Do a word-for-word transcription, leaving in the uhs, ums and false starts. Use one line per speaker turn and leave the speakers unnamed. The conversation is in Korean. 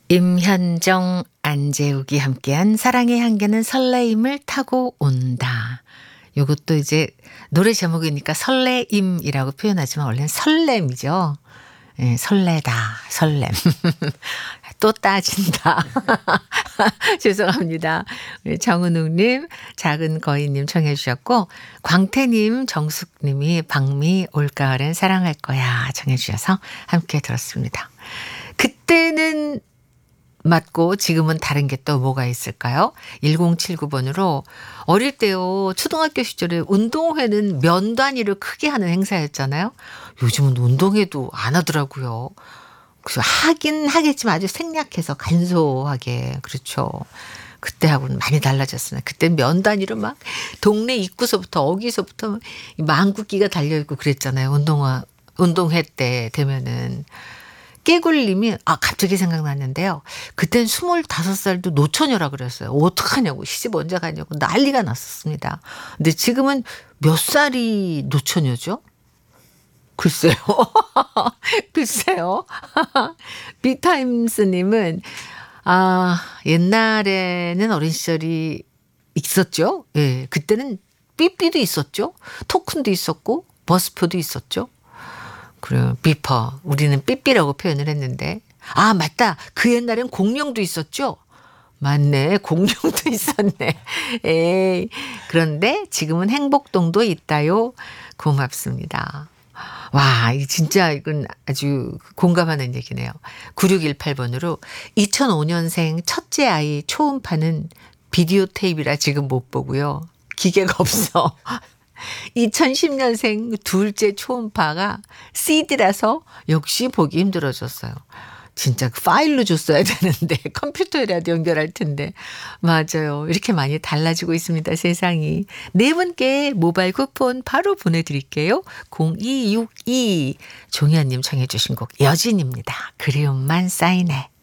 임현정, 안재욱이 함께한 사랑의 향기는 설레임을 타고 온다. 요것도 이제 노래 제목이니까 설레임이라고 표현하지만 원래는 설렘이죠. 예, 설레다, 설렘. 또 따진다. 죄송합니다. 우리 정은욱님, 작은 거인님 청해 주셨고, 광태님, 정숙님이 박미 올가을엔 사랑할 거야 청해 주셔서 함께 들었습니다. 그때는 맞고 지금은 다른 게 또 뭐가 있을까요? 일공칠구 번으로 어릴 때요. 초등학교 시절에 운동회는 면 단위를 크게 하는 행사였잖아요. 요즘은 운동회도 안 하더라고요. 그래서 하긴 하겠지만 아주 생략해서 간소하게. 그렇죠. 그때하고는 많이 달라졌어요. 그때 면 단위로 막 동네 입구서부터 어기서부터 망국기가 달려있고 그랬잖아요. 운동화, 운동회 때 되면은. 깨굴님이 아 갑자기 생각났는데요. 그땐 스물다섯 살도 노처녀라 그랬어요. 어떡하냐고 시집 언제 가냐고 난리가 났었습니다. 근데 지금은 몇 살이 노처녀죠? 글쎄요. 글쎄요. 비타임스님은 아 옛날에는 어린 시절이 있었죠. 예, 그때는 삐삐도 있었죠. 토큰도 있었고 버스표도 있었죠. 그래요. 비퍼. 우리는 삐삐라고 표현을 했는데. 아, 맞다. 그 옛날엔 공룡도 있었죠? 맞네. 공룡도 있었네. 에이. 그런데 지금은 행복동도 있다요. 고맙습니다. 와, 이 진짜 이건 아주 공감하는 얘기네요. 구육일팔 번으로 이천오 년생 첫째 아이 초음파는 비디오 테이프라 지금 못 보고요. 기계가 없어. 이천십 년생 둘째 초음파가 씨디라서 역시 보기 힘들어졌어요. 진짜 파일로 줬어야 되는데 컴퓨터에라도 연결할 텐데. 맞아요. 이렇게 많이 달라지고 있습니다. 세상이. 네 분께 모바일 쿠폰 바로 보내드릴게요. 공이육이 종현님 청해 주신 곡 여진입니다. 그리움만 쌓이네.